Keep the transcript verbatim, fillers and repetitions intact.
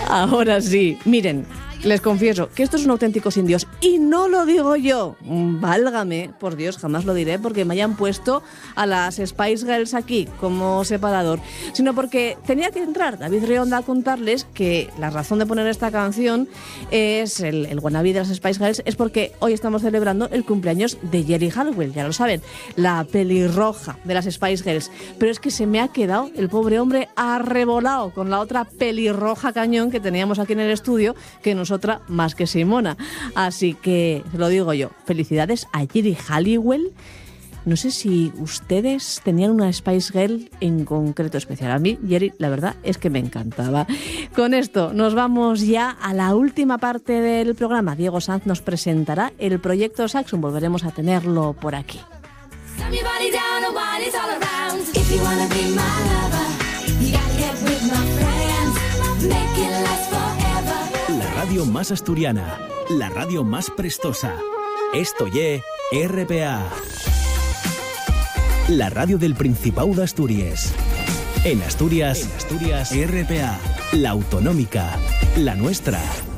Ahora sí, miren, les confieso que esto es un auténtico sin Dios y no lo digo yo, válgame, por Dios, jamás lo diré porque me hayan puesto a las Spice Girls aquí como separador, sino porque tenía que entrar David Rionda a contarles que la razón de poner esta canción es el, el wannabe de las Spice Girls, es porque hoy estamos celebrando el cumpleaños de Geri Halliwell, ya lo saben, la pelirroja de las Spice Girls, pero es que se me ha quedado el pobre hombre arrebolado con la otra pelirroja cañón que teníamos aquí en el estudio, que nos otra más que Simona. Así que, lo digo yo, felicidades a Geri Halliwell. No sé si ustedes tenían una Spice Girl en concreto especial. A mí, Geri, la verdad es que me encantaba. Con esto nos vamos ya a la última parte del programa. Diego Sanz nos presentará el proyecto Saxon. Volveremos a tenerlo por aquí. La radio más asturiana, la radio más prestosa. Esto ye R P A. La radio del Principado de Asturias. En Asturias, en Asturias, R P A, la autonómica, la nuestra.